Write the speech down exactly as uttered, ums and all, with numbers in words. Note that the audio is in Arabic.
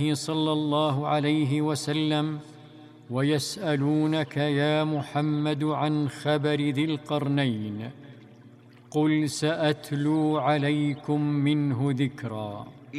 صلى الله عليه وسلم: ويسألونك يا محمد عن خبر ذي القرنين، قل سأتلو عليكم منه ذكرا.